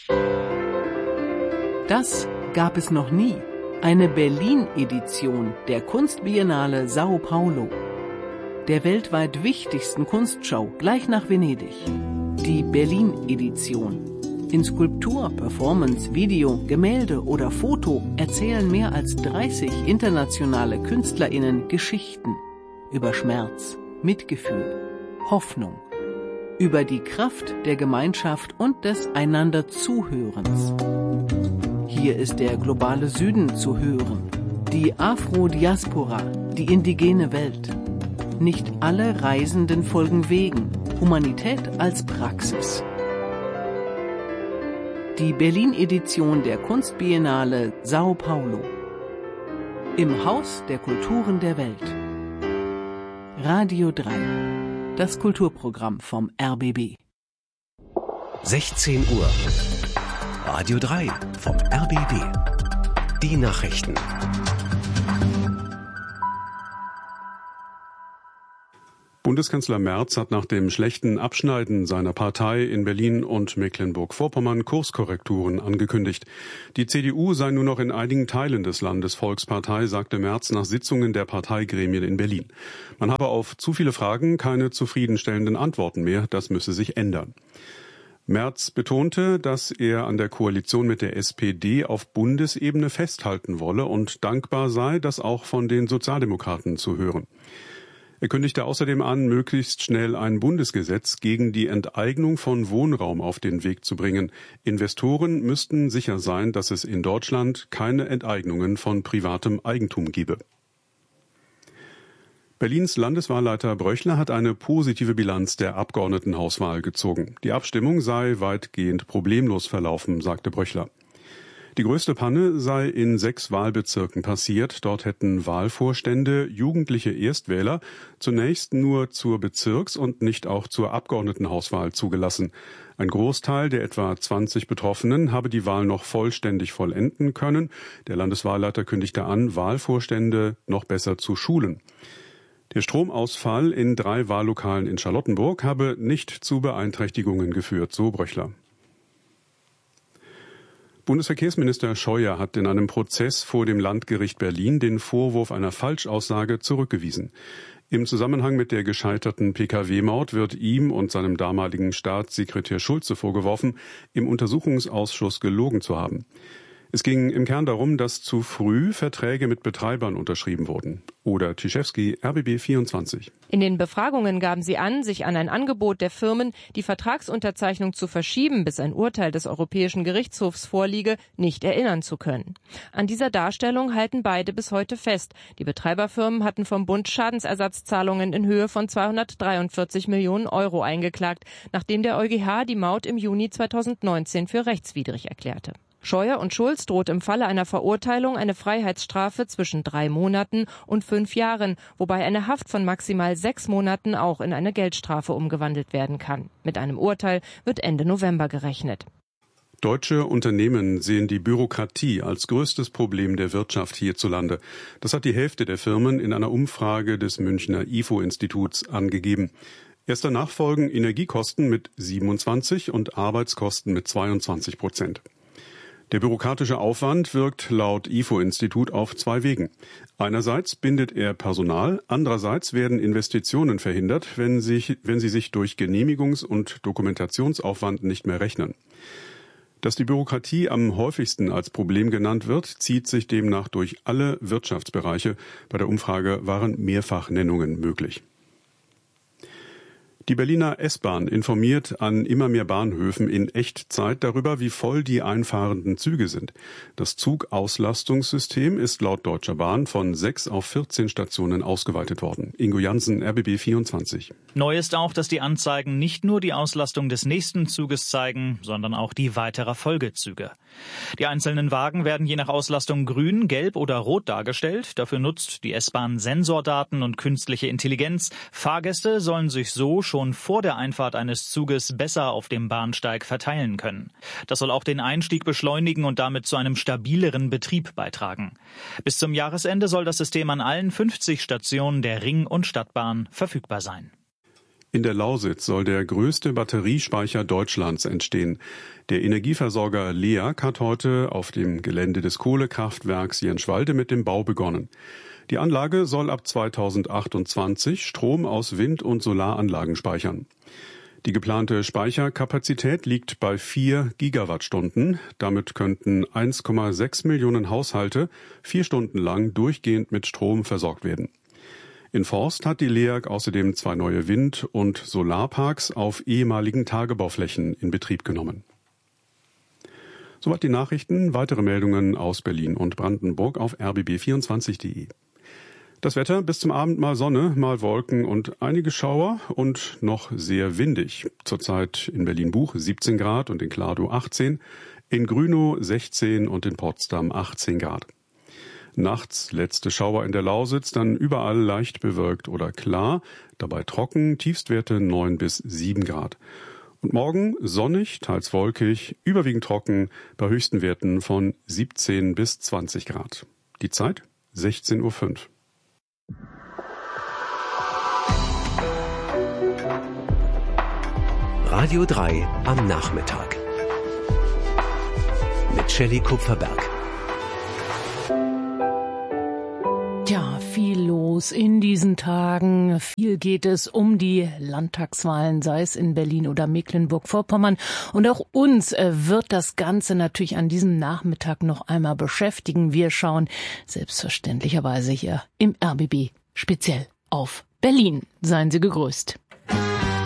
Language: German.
Das gab es noch nie. Eine Berlin-Edition der Kunstbiennale Sao Paulo, der weltweit wichtigsten Kunstschau gleich nach Venedig. Die Berlin-Edition. In Skulptur, Performance, Video, Gemälde oder Foto erzählen mehr als 30 internationale KünstlerInnen Geschichten über Schmerz, Mitgefühl, Hoffnung, über die Kraft der Gemeinschaft und des einander Zuhörens. Hier ist der globale Süden zu hören, die Afro-Diaspora, die indigene Welt. Nicht alle Reisenden folgen Wegen, Humanität als Praxis. Die Berlin-Edition der Kunstbiennale Sao Paulo. Im Haus der Kulturen der Welt. Radio 3. Das Kulturprogramm vom RBB. 16 Uhr. Radio 3 vom RBB. Die Nachrichten. Bundeskanzler Merz hat nach dem schlechten Abschneiden seiner Partei in Berlin und Mecklenburg-Vorpommern Kurskorrekturen angekündigt. Die CDU sei nur noch in einigen Teilen des Landes Volkspartei, sagte Merz nach Sitzungen der Parteigremien in Berlin. Man habe auf zu viele Fragen keine zufriedenstellenden Antworten mehr, das müsse sich ändern. Merz betonte, dass er an der Koalition mit der SPD auf Bundesebene festhalten wolle und dankbar sei, das auch von den Sozialdemokraten zu hören. Er kündigte außerdem an, möglichst schnell ein Bundesgesetz gegen die Enteignung von Wohnraum auf den Weg zu bringen. Investoren müssten sicher sein, dass es in Deutschland keine Enteignungen von privatem Eigentum gebe. Berlins Landeswahlleiter Bröchler hat eine positive Bilanz der Abgeordnetenhauswahl gezogen. Die Abstimmung sei weitgehend problemlos verlaufen, sagte Bröchler. Die größte Panne sei in 6 Wahlbezirken passiert. Dort hätten Wahlvorstände jugendliche Erstwähler zunächst nur zur Bezirks- und nicht auch zur Abgeordnetenhauswahl zugelassen. Ein Großteil der etwa 20 Betroffenen habe die Wahl noch vollständig vollenden können. Der Landeswahlleiter kündigte an, Wahlvorstände noch besser zu schulen. Der Stromausfall in 3 Wahllokalen in Charlottenburg habe nicht zu Beeinträchtigungen geführt, so Bröchler. Bundesverkehrsminister Scheuer hat in einem Prozess vor dem Landgericht Berlin den Vorwurf einer Falschaussage zurückgewiesen. Im Zusammenhang mit der gescheiterten Pkw-Maut wird ihm und seinem damaligen Staatssekretär Schulze vorgeworfen, im Untersuchungsausschuss gelogen zu haben. Es ging im Kern darum, dass zu früh Verträge mit Betreibern unterschrieben wurden. Oder Tischewski, RBB 24. In den Befragungen gaben sie an, sich an ein Angebot der Firmen, die Vertragsunterzeichnung zu verschieben, bis ein Urteil des Europäischen Gerichtshofs vorliege, nicht erinnern zu können. An dieser Darstellung halten beide bis heute fest. Die Betreiberfirmen hatten vom Bund Schadensersatzzahlungen in Höhe von 243 Millionen Euro eingeklagt, nachdem der EuGH die Maut im Juni 2019 für rechtswidrig erklärte. Scheuer und Schulz droht im Falle einer Verurteilung eine Freiheitsstrafe zwischen 3 Monaten und 5 Jahren, wobei eine Haft von maximal 6 Monaten auch in eine Geldstrafe umgewandelt werden kann. Mit einem Urteil wird Ende November gerechnet. Deutsche Unternehmen sehen die Bürokratie als größtes Problem der Wirtschaft hierzulande. Das hat die Hälfte der Firmen in einer Umfrage des Münchner IFO-Instituts angegeben. Erst danach folgen Energiekosten mit 27 und Arbeitskosten mit 22%. Der bürokratische Aufwand wirkt laut IFO-Institut auf 2 Wegen. Einerseits bindet er Personal, andererseits werden Investitionen verhindert, wenn sie sich durch Genehmigungs- und Dokumentationsaufwand nicht mehr rechnen. Dass die Bürokratie am häufigsten als Problem genannt wird, zieht sich demnach durch alle Wirtschaftsbereiche. Bei der Umfrage waren Mehrfachnennungen möglich. Die Berliner S-Bahn informiert an immer mehr Bahnhöfen in Echtzeit darüber, wie voll die einfahrenden Züge sind. Das Zugauslastungssystem ist laut Deutscher Bahn von 6 auf 14 Stationen ausgeweitet worden. Ingo Jansen, RBB 24. Neu ist auch, dass die Anzeigen nicht nur die Auslastung des nächsten Zuges zeigen, sondern auch die weiterer Folgezüge. Die einzelnen Wagen werden je nach Auslastung grün, gelb oder rot dargestellt. Dafür nutzt die S-Bahn Sensordaten und künstliche Intelligenz. Fahrgäste sollen sich so schon vor der Einfahrt eines Zuges besser auf dem Bahnsteig verteilen können. Das soll auch den Einstieg beschleunigen und damit zu einem stabileren Betrieb beitragen. Bis zum Jahresende soll das System an allen 50 Stationen der Ring- und Stadtbahn verfügbar sein. In der Lausitz soll der größte Batteriespeicher Deutschlands entstehen. Der Energieversorger LEAG hat heute auf dem Gelände des Kohlekraftwerks Jenschwalde mit dem Bau begonnen. Die Anlage soll ab 2028 Strom aus Wind- und Solaranlagen speichern. Die geplante Speicherkapazität liegt bei 4 Gigawattstunden. Damit könnten 1,6 Millionen Haushalte 4 Stunden lang durchgehend mit Strom versorgt werden. In Forst hat die LEAG außerdem 2 neue Wind- und Solarparks auf ehemaligen Tagebauflächen in Betrieb genommen. Soweit die Nachrichten. Weitere Meldungen aus Berlin und Brandenburg auf rbb24.de. Das Wetter: bis zum Abend mal Sonne, mal Wolken und einige Schauer und noch sehr windig. Zurzeit in Berlin-Buch 17 Grad und in Klardow 18, in Grünow 16 und in Potsdam 18 Grad. Nachts letzte Schauer in der Lausitz, dann überall leicht bewölkt oder klar, dabei trocken, Tiefstwerte 9 bis 7 Grad. Und morgen sonnig, teils wolkig, überwiegend trocken, bei höchsten Werten von 17 bis 20 Grad. Die Zeit 16:05 Uhr. Radio 3 am Nachmittag. Mit Shelley Kupferberg. Ja, viel los in diesen Tagen. Viel geht es um die Landtagswahlen, sei es in Berlin oder Mecklenburg-Vorpommern. Und auch uns wird das Ganze natürlich an diesem Nachmittag noch einmal beschäftigen. Wir schauen selbstverständlicherweise hier im RBB speziell auf Berlin. Seien Sie gegrüßt.